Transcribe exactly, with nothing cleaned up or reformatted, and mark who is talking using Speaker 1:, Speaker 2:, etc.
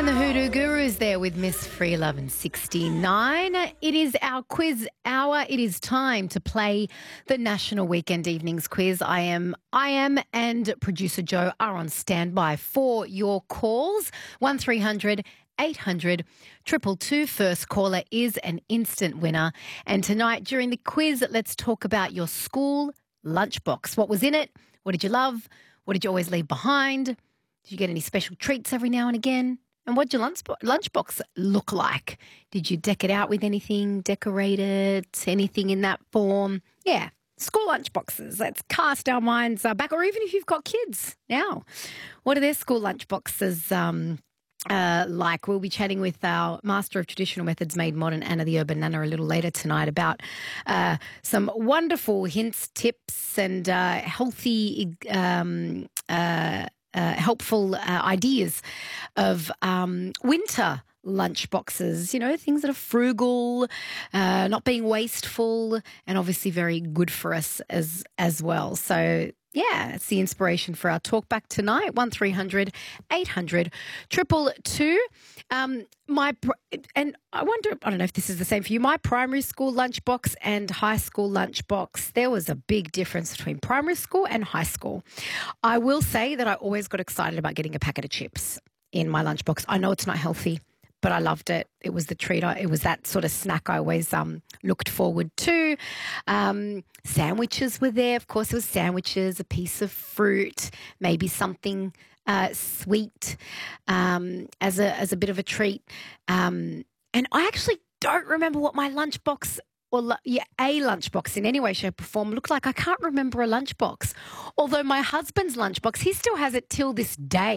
Speaker 1: And the Hoodoo Guru's there with Miss Free Love and sixty-nine. It is our quiz hour. It is time to play the National Weekend Evenings Quiz. I am, I am, and producer Joe are on standby for your calls. One three hundred eight hundred two two two. First caller is an instant winner. And tonight during the quiz, let's talk about your school lunchbox. What was in it? What did you love? What did you always leave behind? Did you get any special treats every now and again? And what did your lunch lunchbox look like? Did you deck it out with anything, decorate it, anything in that form? Yeah, school lunchboxes. Let's cast our minds uh, back, or even if you've got kids now. What are their school lunchboxes um, uh, like? We'll be chatting with our Master of Traditional Methods Made Modern, Anna the Urban Nana, a little later tonight about uh, some wonderful hints, tips, and uh, healthy um uh Uh, helpful uh, ideas of um, winter lunch boxes, you know, things that are frugal, uh, not being wasteful, and obviously very good for us as as well. So, yeah, it's the inspiration for our talk back tonight. One three hundred eight hundred two two two. Um, my and I wonder, I don't know if this is the same for you. My primary school lunchbox and high school lunchbox, there was a big difference between primary school and high school. I will say that I always got excited about getting a packet of chips in my lunchbox. I know it's not healthy, but I loved it. It was the treat. I, it was that sort of snack I always um, looked forward to. Um, sandwiches were there. Of course, it was sandwiches, a piece of fruit, maybe something uh, sweet um, as a as a bit of a treat. Um, and I actually don't remember what my lunchbox or yeah, a lunchbox in any way, shape or form looked like. I can't remember a lunchbox. Although my husband's lunchbox, he still has it till this day.